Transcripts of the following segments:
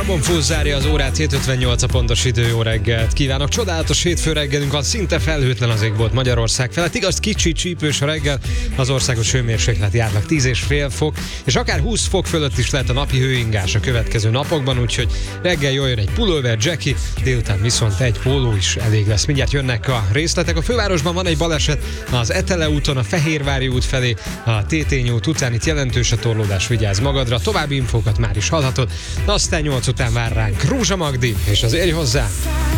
Bonfúz zárja az órát, 7:58 a pontos idő, jó reggelt kívánok. Csodálatos hétfő reggelünk van, szinte felhőtlen az ég volt Magyarország felett. Igaz, kicsit csípős a reggel, az országos hőmérséklet járnak 10,5 fok, és akár 20 fok fölött is lehet a napi hőingás a következő napokban, úgyhogy reggel jól jön egy pulóver, Jackie, délután viszont egy póló is elég lesz. Mindjárt jönnek a részletek. A fővárosban van egy baleset az Etele úton, a Fehérvári út felé, a Tétény út után, itt jelentős a torlódás, vigyázz magadra. További infókat már is hallhatod. Aztán 8 után vár ránk Rózsa Magdi, és az Érj hozzám!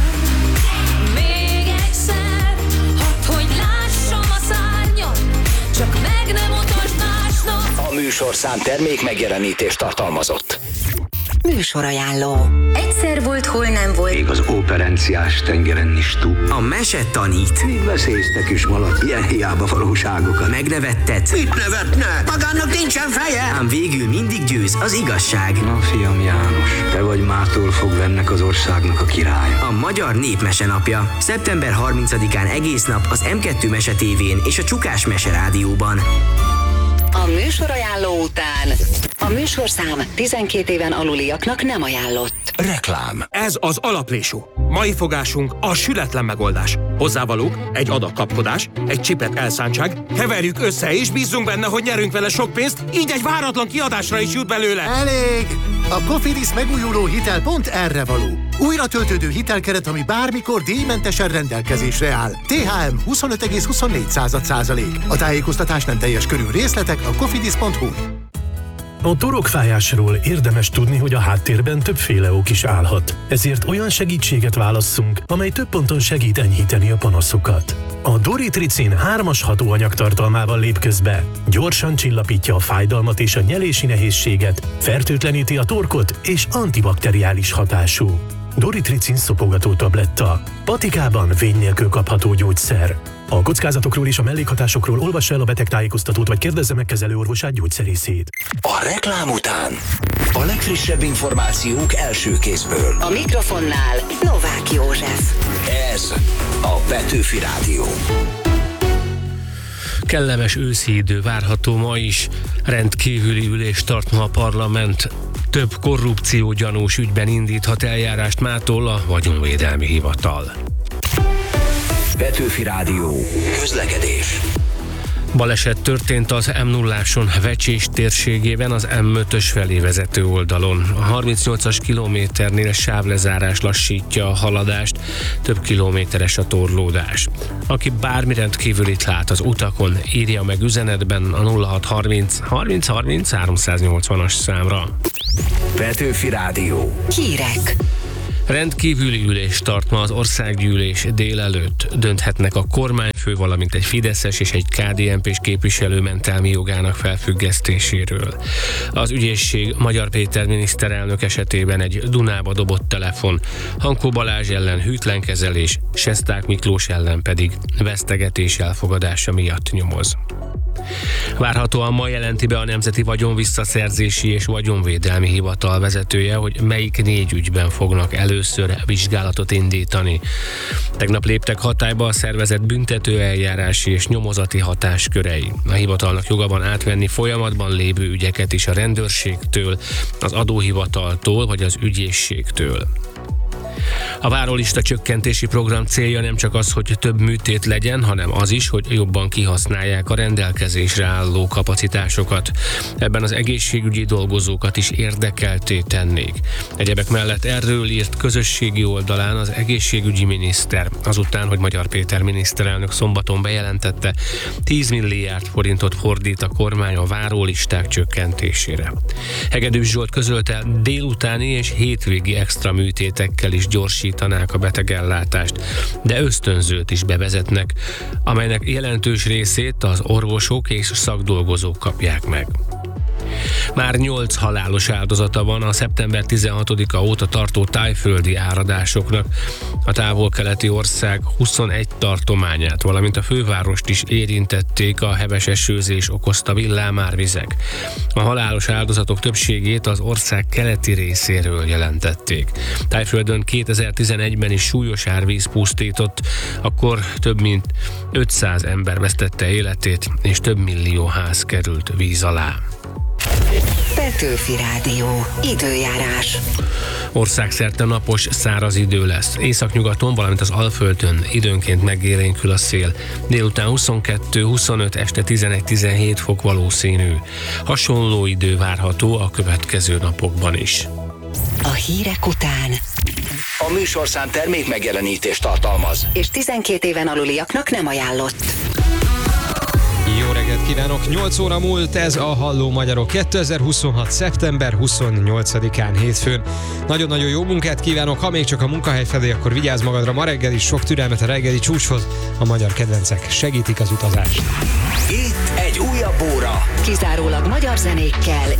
Még egyszer, hogy lássam a szárnyat, csak meg nem mutasd másnak. A műsorszám termék megjelenítést tartalmazott. Műsorajánló. Egyszer volt, hol nem volt. Még az operenciás tengeren is túl. A mese tanít. Még veszélyeztek is malac, ilyen hiába valóságokat. Megnevettet. Mit nevetne? Magának nincsen feje! Ám végül mindig győz az igazság. Na fiam János, te vagy mától fogva ennek az országnak a király. A Magyar Népmese napja. Szeptember 30-án egész nap az M2 Mese tévén és a Csukás Mese rádióban. A műsorajánló után a műsorszám 12 éven aluliaknak nem ajánlott. Reklám. Ez az alaplésú. Mai fogásunk a sületlen megoldás. Hozzávalók, egy adag kapkodás, egy csipet elszántság, keverjük össze és bízzunk benne, hogy nyerünk vele sok pénzt, így egy váratlan kiadásra is jut belőle. Elég! A Cofidis megújuló hitel pont erre való. Újra töltődő hitelkeret, ami bármikor díjmentesen rendelkezésre áll. THM 25,24%. A tájékoztatás nem teljes körű, részletek a cofidis.hu. A torokfájásról érdemes tudni, hogy a háttérben többféle ok is állhat. Ezért olyan segítséget válasszunk, amely több ponton segít enyhíteni a panaszokat. A Doritricin 3-as hatóanyag tartalmával lép közbe. Gyorsan csillapítja a fájdalmat és a nyelési nehézséget, fertőtleníti a torkot és antibakteriális hatású. Doritricin szopogató tabletta. Patikában vény nélkül kapható gyógyszer. A kockázatokról és a mellékhatásokról olvassa el a betegtájékoztatót, vagy kérdezze meg kezelőorvosát, gyógyszerészét. A reklám után a legfrissebb információk első kézből. A mikrofonnál Novák József. Ez a Petőfi Rádió. Kellemes őszi idő várható ma is. Rendkívüli ülést tart ma a parlament. Több korrupció gyanús ügyben indíthat eljárást mától a Vagyonvédelmi Hivatal. Petőfi Rádió. Közlekedés. Baleset történt az M0-áson Vecsés térségében az M5-ös felé vezető oldalon. A 38-as kilométernél sávlezárás lassítja a haladást, több kilométeres a torlódás. Aki bármi rendkívülit lát az utakon, írja meg üzenetben a 0630 30 30 380-as számra. Petőfi Rádió. Hírek. Rendkívüli ülést tart ma az országgyűlés délelőtt. Dönthetnek a kormányfő, valamint egy fideszes és egy KDNP-s képviselő mentelmi jogának felfüggesztéséről. Az ügyészség Magyar Péter miniszterelnök esetében egy Dunába dobott telefon, Hankó Balázs ellen hűtlenkezelés, Sesták Miklós ellen pedig vesztegetés elfogadása miatt nyomoz. Várhatóan ma jelenti be a Nemzeti Vagyonvisszaszerzési és Vagyonvédelmi Hivatal vezetője, hogy melyik 4 ügyben fognak először vizsgálatot indítani. Tegnap léptek hatályba a szervezet büntetőeljárási és nyomozati hatáskörei. A hivatalnak joga van átvenni folyamatban lévő ügyeket is a rendőrségtől, az adóhivataltól vagy az ügyészségtől. A várólista csökkentési program célja nem csak az, hogy több műtét legyen, hanem az is, hogy jobban kihasználják a rendelkezésre álló kapacitásokat. Ebben az egészségügyi dolgozókat is érdekeltté tennék. Egyebek mellett erről írt közösségi oldalán az egészségügyi miniszter, azután, hogy Magyar Péter miniszterelnök szombaton bejelentette, 10 milliárd forintot fordít a kormány a várólisták csökkentésére. Hegedűs Zsolt közölte, délutáni és hétvégi extra műtétekkel is gyorsítanák a betegellátást, de ösztönzőt is bevezetnek, amelynek jelentős részét az orvosok és szakdolgozók kapják meg. Már 8 halálos áldozata van a szeptember 16-a óta tartó tájföldi áradásoknak. A távol-keleti ország 21 tartományát, valamint a fővárost is érintették a heves esőzés okozta villámárvizek. A halálos áldozatok többségét az ország keleti részéről jelentették. Tájföldön 2011-ben is súlyos árvíz pusztított, akkor több mint 500 ember vesztette életét, és több millió ház került víz alá. Petőfi Rádió. Időjárás. Országszerte napos, száraz idő lesz. Északnyugaton, valamint az Alföldön időnként megélénkül a szél. Délután 22-25, este 11-17 fok valószínű. Hasonló idő várható a következő napokban is. A hírek után. A műsorszám termék megjelenítést tartalmaz. És 12 éven aluliaknak nem ajánlott. Jó reggelt kívánok! 8 óra múlt, ez a Halló Magyarok 2026. szeptember 28-án hétfőn. Nagyon-nagyon jó munkát kívánok, ha még csak a munkahely felé, akkor vigyázz magadra, ma reggel is sok türelmet a reggeli csúcshoz. A magyar kedvencek segítik az utazást. Itt egy újabb óra. Kizárólag magyar zenékkel